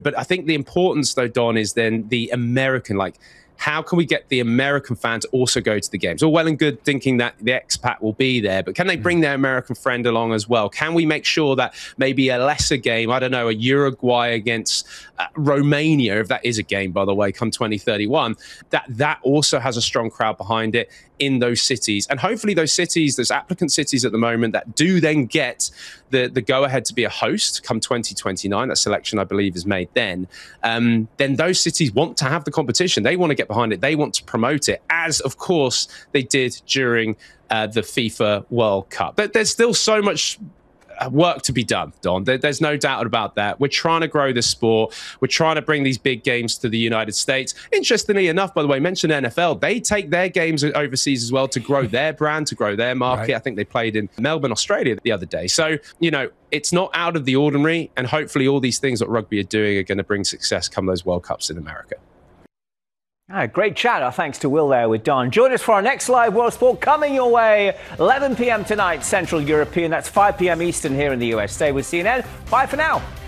But I think the importance, though, Don, is then the American, like, how can we get the American fan to also go to the games? All well and good thinking that the expat will be there, but can they bring their American friend along as well? Can we make sure that maybe a lesser game, I don't know, a Uruguay against Romania, if that is a game, by the way, come 2031, that also has a strong crowd behind it in those cities. And hopefully those cities, those applicant cities at the moment that do then get the go-ahead to be a host come 2029, that selection, I believe, is made then those cities want to have the competition. They want to get behind it. They want to promote it, as, of course, they did during the FIFA World Cup. But there's still so much work to be done, Don. There's no doubt about that. We're trying to grow the sport. We're trying to bring these big games to the United States. Interestingly enough, by the way, mention NFL. They take their games overseas as well to grow their brand, to grow their market. Right. I think they played in Melbourne, Australia the other day. So, it's not out of the ordinary. And hopefully all these things that rugby are doing are going to bring success come those World Cups in America. Great chat. Our thanks to Will there with Don. Join us for our next live World Sport coming your way, 11 p.m. tonight, Central European. That's 5 p.m. Eastern here in the US. Stay with CNN. Bye for now.